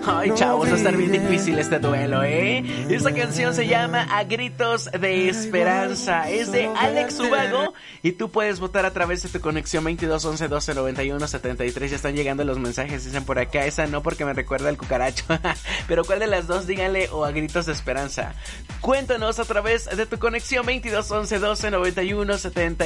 Ay, chavos, va a estar bien difícil este duelo, ¿eh? Esta canción se llama A Gritos de Esperanza. Es de Alex Ubago y tú puedes votar a través de tu conexión 2211 12 91 73. Ya están llegando los mensajes, dicen por acá. Esa no, porque me recuerda al cucaracho. Pero ¿cuál de las dos? Díganle, o A Gritos de Esperanza. Cuéntanos a través de tu conexión 2211 12 91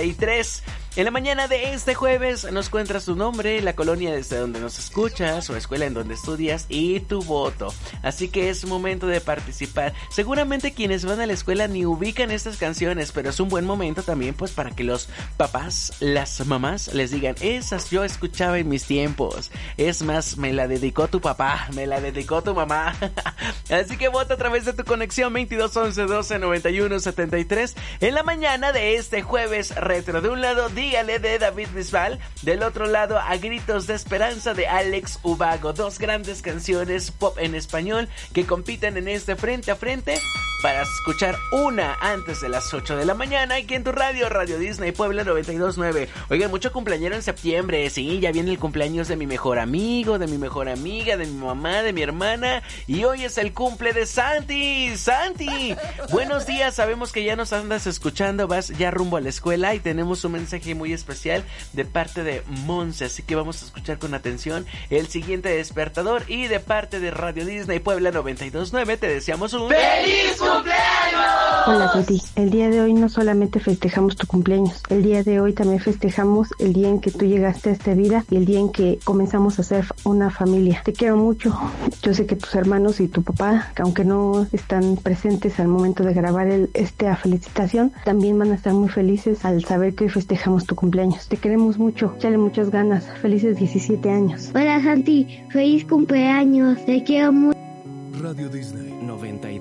73. En la mañana de este jueves nos cuentas tu nombre, la colonia desde donde nos escuchas o escuela en donde estudias y tu voto. Así que es momento de participar. Seguramente quienes van a la escuela ni ubican estas canciones, pero es un buen momento también pues para que los papás, las mamás les digan: esas yo escuchaba en mis tiempos. Es más, me la dedicó tu papá, me la dedicó tu mamá. Así que vota a través de tu conexión 2211 12 91 73 en la mañana de este jueves retro. De un lado, Dígale de David Bisbal, del otro lado, A Gritos de Esperanza de Alex Ubago. Dos grandes canciones pop en español que compiten en este frente a frente para escuchar una antes de las 8 de la mañana aquí en tu radio, Radio Disney Puebla 92.9. Oigan, mucho cumpleañero en septiembre, sí, ya viene el cumpleaños de mi mejor amigo, de mi mejor amiga, de mi mamá, de mi hermana, y hoy es el cumple de Santi. Santi, buenos días, sabemos que ya nos andas escuchando, vas ya rumbo a la escuela y tenemos un mensaje muy especial de parte de Monse, así que vamos a escuchar con atención el siguiente despertador, y de parte de Radio Disney Puebla 92.9 te deseamos un ¡feliz cumpleaños! Hola, Titi. El día de hoy no solamente festejamos tu cumpleaños, el día de hoy también festejamos el día en que tú llegaste a esta vida y el día en que comenzamos a ser una familia. Te quiero mucho. Yo sé que tus hermanos y tu papá, que aunque no están presentes al momento de grabar esta felicitación, también van a estar muy felices al saber que hoy festejamos tu cumpleaños. Te queremos mucho. Échale muchas ganas. Felices 17 años. Hola, Santi. Feliz cumpleaños. Te quiero mucho. Radio Disney 92.